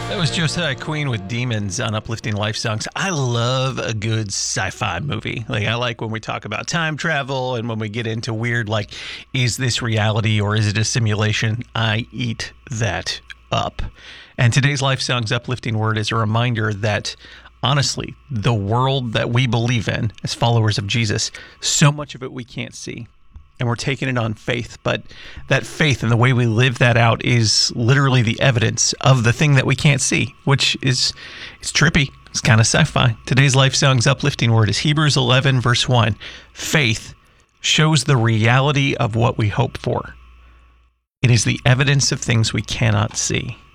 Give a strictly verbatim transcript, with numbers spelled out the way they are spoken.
That was Josiah Queen with Demons on Uplifting Life Songs. I love a good sci-fi movie. Like, I like when we talk about time travel and when we get into weird, like, is this reality or is it a simulation? I eat that up. And today's Life Songs Uplifting Word is a reminder that, honestly, the world that we believe in as followers of Jesus, so much of it we can't see. And we're taking it on faith, but that faith and the way we live that out is literally the evidence of the thing that we can't see, which is, it's trippy. It's kind of sci-fi. Today's Life Songs Uplifting Word is Hebrews eleven, verse one. Faith shows the reality of what we hope for. It is the evidence of things we cannot see.